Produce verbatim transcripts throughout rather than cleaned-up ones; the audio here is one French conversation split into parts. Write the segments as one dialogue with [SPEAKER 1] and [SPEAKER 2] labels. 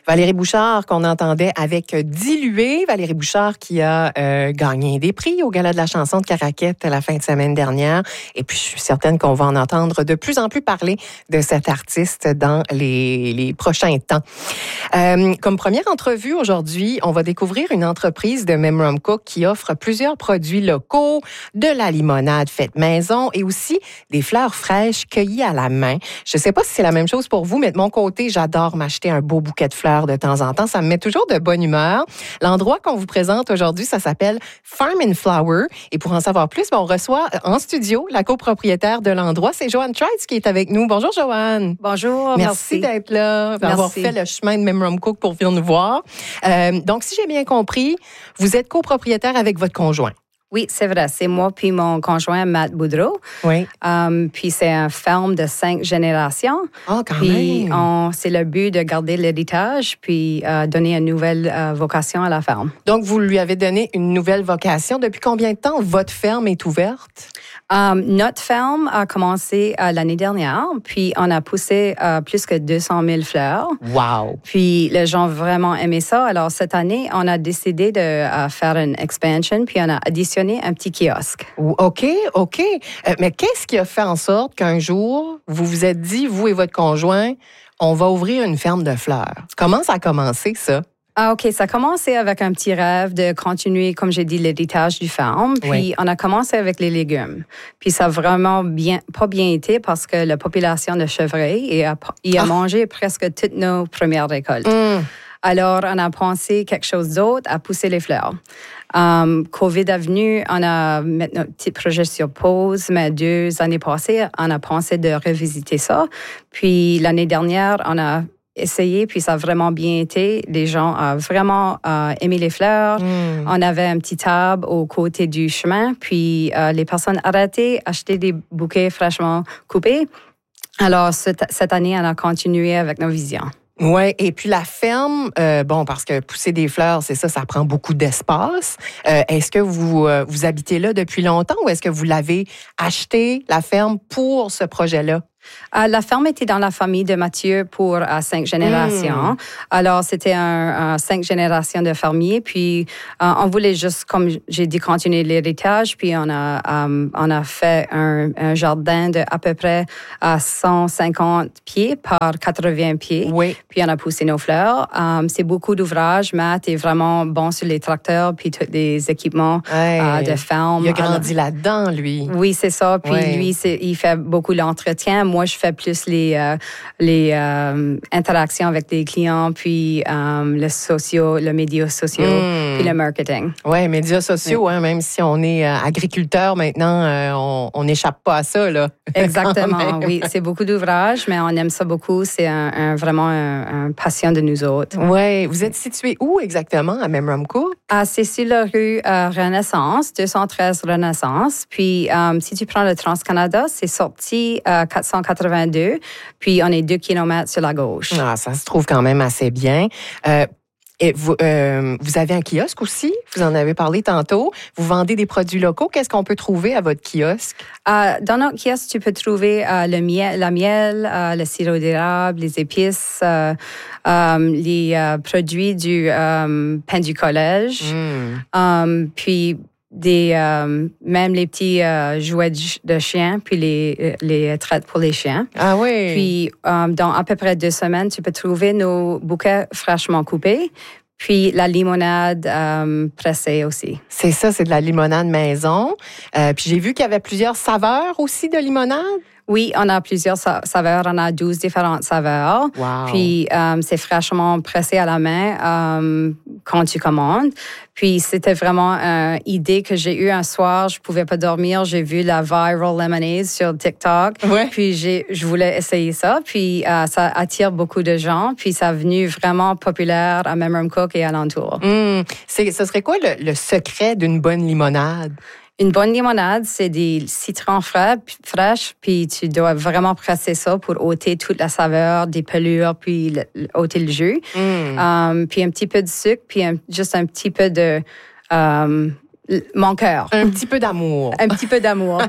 [SPEAKER 1] Valérie Bouchard, qu'on entendait avec Dilué. Valérie Bouchard qui a euh, gagné des prix au Gala de la chanson de Caraquette la fin de semaine dernière. Et puis, je suis certaine qu'on va en entendre de plus en plus parler de cet artiste dans les, les prochains temps. Euh, comme première entrevue aujourd'hui, on va découvrir une entreprise de Memram Cook qui offre plusieurs produits locaux, de la limonade faite maison et aussi des fleurs fraîches cueillies à la main. Je ne sais pas si c'est la même chose pour vous, mais de mon côté, j'adore m'acheter un beau bouquet de fleurs de temps en temps. Ça me met toujours de bonne humeur. L'endroit qu'on vous présente aujourd'hui, ça s'appelle Farm and Flower. Et pour en savoir plus, on reçoit en studio la copropriétaire de l'endroit. C'est Joanne Trites qui est avec nous. Bonjour, Joanne.
[SPEAKER 2] Bonjour,
[SPEAKER 1] merci. Merci d'être là,
[SPEAKER 2] merci.
[SPEAKER 1] d'avoir fait le chemin de Memram Cook pour venir nous voir. Euh, donc, si j'ai bien compris, vous êtes copropriétaire avec votre conjoint.
[SPEAKER 2] Oui, c'est vrai. C'est moi puis mon conjoint, Matt Boudreau.
[SPEAKER 1] Oui.
[SPEAKER 2] Um, puis c'est un ferme de cinq générations.
[SPEAKER 1] Ah, quand
[SPEAKER 2] puis
[SPEAKER 1] même.
[SPEAKER 2] On, c'est le but de garder l'héritage puis euh, donner une nouvelle euh, vocation à la ferme.
[SPEAKER 1] Donc, vous lui avez donné une nouvelle vocation. Depuis combien de temps votre ferme est ouverte?
[SPEAKER 2] Um, notre ferme a commencé euh, l'année dernière, puis on a poussé euh, plus que deux cent mille fleurs.
[SPEAKER 1] Wow!
[SPEAKER 2] Puis les gens ont vraiment aimé ça. Alors cette année, on a décidé de euh, faire une expansion, puis on a additionné un petit kiosque.
[SPEAKER 1] OK, OK. Euh, mais qu'est-ce qui a fait en sorte qu'un jour, vous vous êtes dit, vous et votre conjoint, on va ouvrir une ferme de fleurs? Comment ça a commencé, ça?
[SPEAKER 2] Ah, OK. Ça a commencé avec un petit rêve de continuer, comme j'ai dit, l'héritage du ferme. Puis,
[SPEAKER 1] oui.
[SPEAKER 2] on a commencé avec les légumes. Puis, ça a vraiment bien, pas bien été parce que la population de chevreuils a, il a ah. mangé presque toutes nos premières récoltes. Mm. Alors, on a pensé quelque chose d'autre, à pousser les fleurs. Um, COVID est venu, on a mis notre petit projet sur pause, mais deux années passées, on a pensé de revisiter ça. Puis, l'année dernière, on a essayé, puis ça a vraiment bien été. Les gens ont vraiment euh, aimé les fleurs. Mm. On avait un petit table au côté du chemin, puis euh, les personnes arrêtaient, achetaient des bouquets fraîchement coupés. Alors, cette, cette année, on a continué avec nos visions.
[SPEAKER 1] Oui, et puis la ferme, euh, bon, parce que pousser des fleurs, c'est ça, ça prend beaucoup d'espace. Euh, est-ce que vous, euh, vous habitez là depuis longtemps ou est-ce que vous l'avez acheté, la ferme, pour ce projet-là?
[SPEAKER 2] Euh, la ferme était dans la famille de Mathieu pour euh, cinq générations. Mmh. Alors, c'était un, un cinq générations de fermiers. Puis, euh, on voulait juste, comme j'ai dit, continuer l'héritage. Puis, on a, um, on a fait un, un jardin de à peu près à cent cinquante pieds par quatre-vingts pieds.
[SPEAKER 1] Oui.
[SPEAKER 2] Puis, on a poussé nos fleurs. Um, c'est beaucoup d'ouvrages. Matt est vraiment bon sur les tracteurs puis tous les équipements
[SPEAKER 1] hey,
[SPEAKER 2] euh, de ferme.
[SPEAKER 1] Il a grandi Alors, là-dedans, lui.
[SPEAKER 2] Oui, c'est ça. Puis,
[SPEAKER 1] oui.
[SPEAKER 2] lui, c'est, il fait beaucoup d'entretien. Moi, je fais plus les, euh, les euh, interactions avec les clients, puis euh, les sociaux, les médias sociaux, mm. puis le marketing.
[SPEAKER 1] Oui, médias sociaux, oui. hein, même si on est euh, agriculteur maintenant, euh, on n'échappe pas à ça, là.
[SPEAKER 2] Exactement, oui. C'est beaucoup d'ouvrages, mais on aime ça beaucoup. C'est un, un, vraiment un, un passion de nous autres.
[SPEAKER 1] Oui. Vous êtes situé où exactement, à Memram Cook?
[SPEAKER 2] Ah, c'est sur la rue euh, Renaissance, deux cent treize Renaissance. Puis, euh, si tu prends le Trans-Canada, c'est sorti euh, quatre cent quatre-vingt-deux, puis on est deux kilomètres sur la gauche.
[SPEAKER 1] Ah, ça se trouve quand même assez bien. Euh, et vous, euh, vous avez un kiosque aussi, vous en avez parlé tantôt. Vous vendez des produits locaux. Qu'est-ce qu'on peut trouver à votre kiosque?
[SPEAKER 2] Euh, dans notre kiosque, tu peux trouver euh, le miel, la miel, euh, le sirop d'érable, les épices, euh, euh, les euh, produits du euh, pain du collège, mm. euh, puis des euh, même les petits euh, jouets de chiens, puis les les traites pour les chiens.
[SPEAKER 1] Ah oui.
[SPEAKER 2] Puis euh, dans à peu près deux semaines, tu peux trouver nos bouquets fraîchement coupés. Puis la limonade euh, pressée aussi.
[SPEAKER 1] C'est ça, c'est de la limonade maison. Euh, puis j'ai vu qu'il y avait plusieurs saveurs aussi de limonade.
[SPEAKER 2] Oui, on a plusieurs saveurs. On a douze différentes saveurs.
[SPEAKER 1] Wow.
[SPEAKER 2] Puis, euh, c'est fraîchement pressé à la main euh, quand tu commandes. Puis, c'était vraiment une idée que j'ai eue un soir. Je pouvais pas dormir. J'ai vu la viral lemonade sur TikTok.
[SPEAKER 1] Ouais.
[SPEAKER 2] Puis, j'ai, je voulais essayer ça. Puis, euh, ça attire beaucoup de gens. Puis, ça est venu vraiment populaire à Memram Cook et alentour.
[SPEAKER 1] Mmh. C'est, ce serait quoi le, le secret d'une bonne limonade?
[SPEAKER 2] Une bonne limonade, c'est des citrons frais, fraîches, puis tu dois vraiment presser ça pour ôter toute la saveur des pelures, puis le, ôter le jus. Mm. Um, puis un petit peu de sucre, puis un, juste un petit peu de um, Mon cœur.
[SPEAKER 1] Un petit peu d'amour.
[SPEAKER 2] Un petit peu d'amour.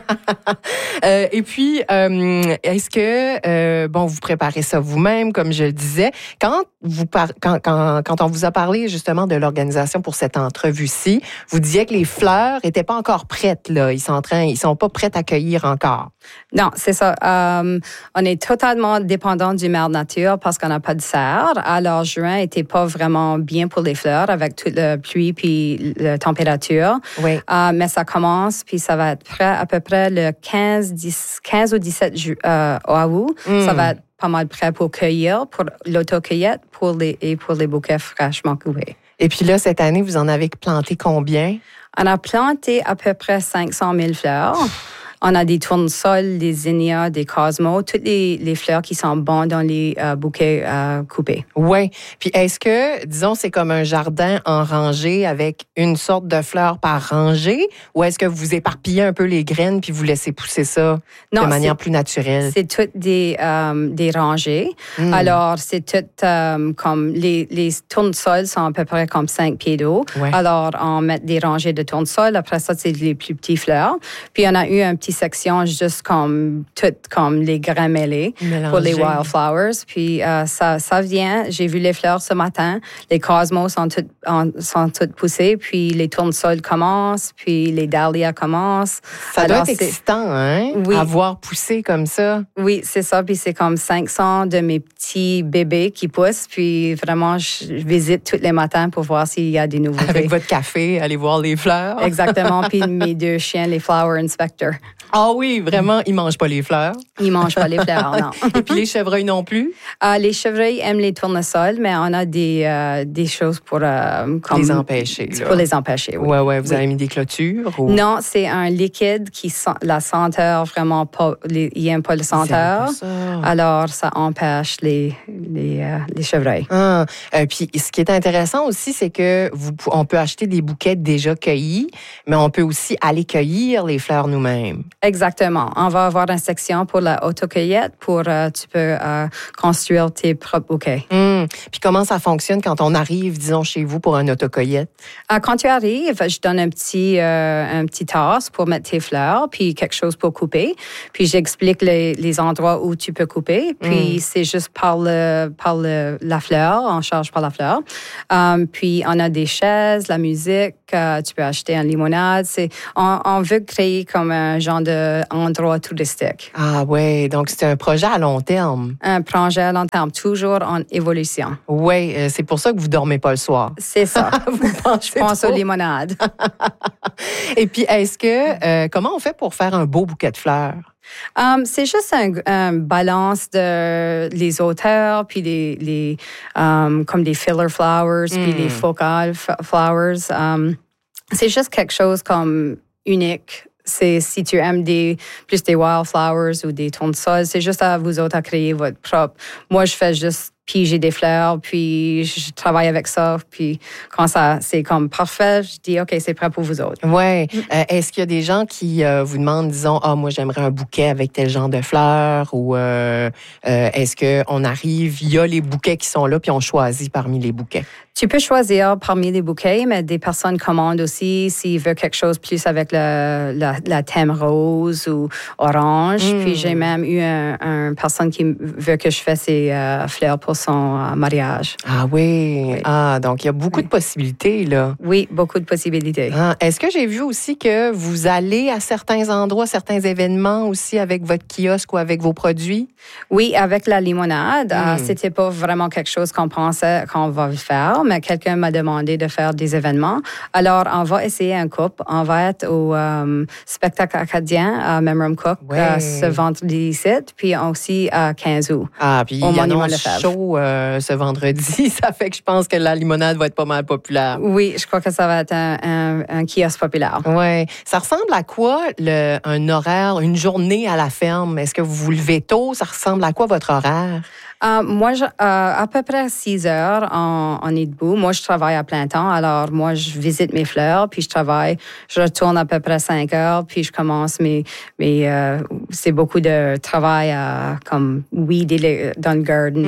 [SPEAKER 1] euh, et puis, euh, est-ce que, euh, bon, vous préparez ça vous-même, comme je le disais. Quand, vous par... quand, quand, quand on vous a parlé justement de l'organisation pour cette entrevue-ci, vous disiez que les fleurs n'étaient pas encore prêtes, là. Ils sont en train, ils sont pas prêts à cueillir encore.
[SPEAKER 2] Non, c'est ça. Euh, on est totalement dépendant du Mère Nature parce qu'on n'a pas de serre. Alors, juin n'était pas vraiment bien pour les fleurs avec toute la pluie puis la température.
[SPEAKER 1] Oui.
[SPEAKER 2] Euh, mais ça commence, puis ça va être prêt à peu près le quinze, dix, quinze ou dix-sept ju- euh, août. Mm. Ça va être pas mal prêt pour cueillir, pour l'autocueillette pour les, et pour les bouquets fraîchement coupés.
[SPEAKER 1] Et puis là, cette année, vous en avez planté combien?
[SPEAKER 2] On a planté à peu près cinq cent mille fleurs. On a des tournesols, des zinnias, des cosmos, toutes les, les fleurs qui sont bonnes dans les euh, bouquets euh, coupés.
[SPEAKER 1] Oui. Puis est-ce que, disons, c'est comme un jardin en rangée avec une sorte de fleurs par rangée, ou est-ce que vous éparpillez un peu les graines puis vous laissez pousser ça non, de manière plus naturelle?
[SPEAKER 2] C'est toutes des, euh, des rangées. Mm. Alors, c'est tout euh, comme les, les tournesols sont à peu près comme cinq pieds d'eau. Ouais. Alors, on met des rangées de tournesols. Après ça, c'est les plus petites fleurs. Puis, on a eu un petit section juste comme toutes comme les grains mêlés Mélangé. Pour les wildflowers. Puis euh, ça, ça vient. J'ai vu les fleurs ce matin. Les cosmos sont toutes, sont toutes poussées. Puis les tournesols commencent. Puis les dahlias commencent.
[SPEAKER 1] Ça Alors, doit être excitant, hein? Oui. À voir pousser comme ça.
[SPEAKER 2] Oui, c'est ça. Puis c'est comme cinq cents de mes petits bébés qui poussent. Puis vraiment, je visite tous les matins pour voir s'il y a des nouveautés.
[SPEAKER 1] Avec votre café, aller voir les fleurs.
[SPEAKER 2] Exactement. Puis mes deux chiens, les flower inspectors.
[SPEAKER 1] Ah oui, vraiment, ils mangent pas les fleurs.
[SPEAKER 2] Ils mangent pas les fleurs, non.
[SPEAKER 1] Et puis les chevreuils non plus?
[SPEAKER 2] Euh, les chevreuils aiment les tournesols, mais on a des, euh, des choses pour... Euh, comme,
[SPEAKER 1] les empêcher. Là.
[SPEAKER 2] Pour les empêcher, oui.
[SPEAKER 1] Oui, oui. Vous
[SPEAKER 2] oui.
[SPEAKER 1] avez mis des clôtures? Ou...
[SPEAKER 2] Non, c'est un liquide qui sent la senteur vraiment pas... Les, ils n'aiment pas le senteur.
[SPEAKER 1] Ça.
[SPEAKER 2] Alors, ça empêche les, les, euh, les chevreuils.
[SPEAKER 1] Ah, euh, puis ce qui est intéressant aussi, c'est que vous, on peut acheter des bouquets déjà cueillis, mais on peut aussi aller cueillir les fleurs nous-mêmes.
[SPEAKER 2] Exactement. On va avoir une section pour la autocueillette pour euh, tu peux euh, construire tes propres bouquets.
[SPEAKER 1] Mmh. Puis comment ça fonctionne quand on arrive, disons, chez vous pour un autocueillette?
[SPEAKER 2] Euh, quand tu arrives, je donne un petit euh, un petit tasse pour mettre tes fleurs, puis quelque chose pour couper. Puis j'explique les, les endroits où tu peux couper. Puis mmh. c'est juste par le par le, la fleur, on charge par la fleur. Um, puis on a des chaises, la musique. Euh, tu peux acheter une limonade. C'est on, on veut créer comme un genre de endroit touristique.
[SPEAKER 1] Ah oui, donc c'est un projet à long terme.
[SPEAKER 2] Un projet à long terme, toujours en évolution.
[SPEAKER 1] Oui, euh, c'est pour ça que vous ne dormez pas le soir.
[SPEAKER 2] C'est ça.
[SPEAKER 1] Vous pensez
[SPEAKER 2] Je pense aux limonades.
[SPEAKER 1] Et puis, est-ce que, euh, comment on fait pour faire un beau bouquet de fleurs?
[SPEAKER 2] Um, c'est juste un, un balance de les auteurs, puis les, les um, comme des filler flowers, mm. puis les focal flowers. Um, c'est juste quelque chose comme unique. C'est si tu aimes des, plus des wildflowers ou des tournesols, c'est juste à vous autres à créer votre propre. Moi, je fais juste piger des fleurs, puis je travaille avec ça. Puis quand ça, c'est comme parfait, je dis, OK, c'est prêt pour vous autres.
[SPEAKER 1] Oui. Euh, est-ce qu'il y a des gens qui euh, vous demandent, disons, ah, oh, moi, j'aimerais un bouquet avec tel genre de fleurs, ou euh, euh, est-ce qu'on arrive, il y a les bouquets qui sont là, puis on choisit parmi les bouquets?
[SPEAKER 2] Tu peux choisir parmi les bouquets, mais des personnes commandent aussi s'ils veulent quelque chose plus avec le, la, la thème rose ou orange. Mm. Puis j'ai même eu un, un personne qui veut que je fasse ses euh, fleurs pour son euh, mariage.
[SPEAKER 1] Ah oui. oui. Ah, donc il y a beaucoup oui. de possibilités, là.
[SPEAKER 2] Oui, beaucoup de possibilités.
[SPEAKER 1] Ah, est-ce que j'ai vu aussi que vous allez à certains endroits, certains événements aussi avec votre kiosque ou avec vos produits?
[SPEAKER 2] Oui, avec la limonade. Mm. Euh, c'était pas vraiment quelque chose qu'on pensait qu'on va faire, mais quelqu'un m'a demandé de faire des événements. Alors, on va essayer un couple. On va être au um, spectacle acadien à Memram Cook ouais. euh, ce vendredi sept, puis aussi à quinze août.
[SPEAKER 1] Ah, puis il y a un show euh, ce vendredi. Ça fait que je pense que la limonade va être pas mal populaire.
[SPEAKER 2] Oui, je crois que ça va être un, un, un kiosque populaire.
[SPEAKER 1] Oui. Ça ressemble à quoi le, un horaire, une journée à la ferme? Est-ce que vous vous levez tôt? Ça ressemble à quoi votre horaire?
[SPEAKER 2] Euh, moi, je, euh, à peu près six heures, on, on est debout. Moi, je travaille à plein temps. Alors, moi, je visite mes fleurs, puis je travaille. Je retourne à peu près cinq heures, puis je commence mes... mes euh, c'est beaucoup de travail à, comme weed dans le garden, puis mm. ça.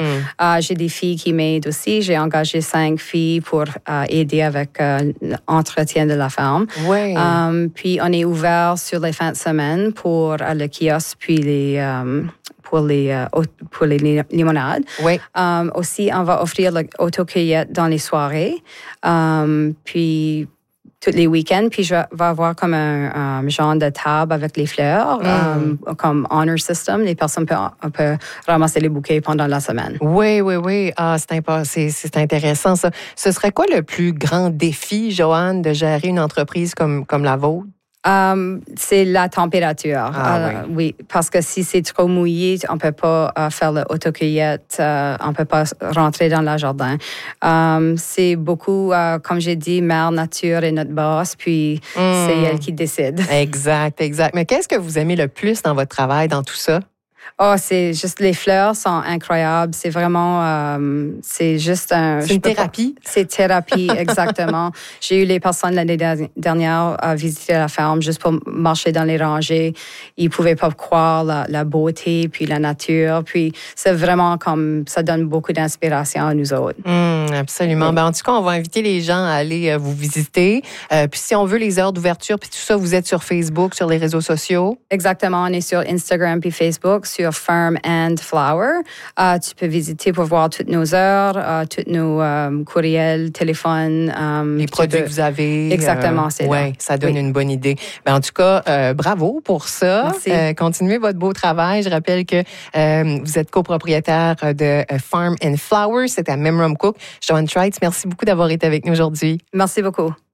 [SPEAKER 2] Uh, j'ai des filles qui m'aident aussi. J'ai engagé cinq filles pour uh, aider avec uh, l'entretien de la ferme.
[SPEAKER 1] Ouais.
[SPEAKER 2] Um, puis, on est ouvert sur les fins de semaine pour uh, le kiosque puis les... Um, pour les, uh, pour les limonades.
[SPEAKER 1] Oui.
[SPEAKER 2] Um, aussi, on va offrir l'autocueillette dans les soirées. Um, puis, tous les week-ends. Puis, je vais avoir comme un, un genre de table avec les fleurs, mm. um, comme honor system. Les personnes peuvent, peuvent ramasser les bouquets pendant la semaine.
[SPEAKER 1] Oui, oui, oui. Ah, c'est, imp- c'est, c'est intéressant, ça. Ce serait quoi le plus grand défi, Joanne, de gérer une entreprise comme, comme la vôtre?
[SPEAKER 2] Um, c'est la température.
[SPEAKER 1] Ah,
[SPEAKER 2] uh,
[SPEAKER 1] oui.
[SPEAKER 2] oui, parce que si c'est trop mouillé, on ne peut pas uh, faire l'autocueillette, uh, on ne peut pas rentrer dans le jardin. Um, c'est beaucoup, uh, comme j'ai dit, Mère Nature est notre boss, puis mm. c'est elle qui décide.
[SPEAKER 1] Exact, exact. Mais qu'est-ce que vous aimez le plus dans votre travail, dans tout ça?
[SPEAKER 2] Oh, c'est juste, les fleurs sont incroyables. C'est vraiment, euh, c'est juste un...
[SPEAKER 1] C'est une thérapie?
[SPEAKER 2] Pas, c'est thérapie, exactement. J'ai eu les personnes l'année dernière à visiter la ferme juste pour marcher dans les rangées. Ils pouvaient pas croire la, la beauté, puis la nature. Puis c'est vraiment comme, ça donne beaucoup d'inspiration à nous autres.
[SPEAKER 1] Mmh, absolument. Oui. Ben, en tout cas, on va inviter les gens à aller euh, vous visiter. Euh, puis si on veut les heures d'ouverture, puis tout ça, vous êtes sur Facebook, sur les réseaux sociaux?
[SPEAKER 2] Exactement. On est sur Instagram puis Facebook, sur Farm and Flower. Uh, tu peux visiter pour voir toutes nos heures, uh, tous nos um, courriels, téléphones. Um,
[SPEAKER 1] Les produits peux... que vous avez.
[SPEAKER 2] Exactement,
[SPEAKER 1] euh,
[SPEAKER 2] c'est
[SPEAKER 1] ouais,
[SPEAKER 2] là.
[SPEAKER 1] Ça donne
[SPEAKER 2] oui.
[SPEAKER 1] une bonne idée. Ben, en tout cas, euh, bravo pour ça.
[SPEAKER 2] Merci.
[SPEAKER 1] Euh, continuez votre beau travail. Je rappelle que euh, vous êtes copropriétaire de uh, Farm and Flower. C'est à Memramcook. Joanne Treitz, merci beaucoup d'avoir été avec nous aujourd'hui.
[SPEAKER 2] Merci beaucoup.